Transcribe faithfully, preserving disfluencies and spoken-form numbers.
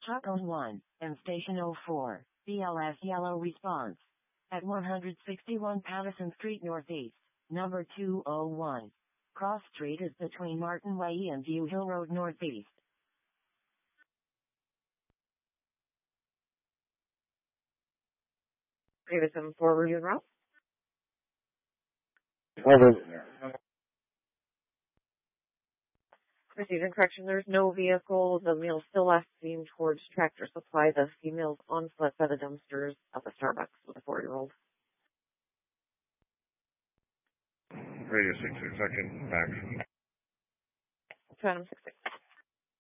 Truck oh one, and Station oh four, B L S yellow response. At one sixty-one Patterson Street Northeast, number two oh one. Cross Street is between Martin Way and View Hill Road Northeast. Previous seven four review and route. Over. Receiving correction, there's no vehicle. The male still last seen towards Tractor Supply. The female's on foot by the dumpsters at the Starbucks with a four-year-old. Radio six six second, back. Phantom six six.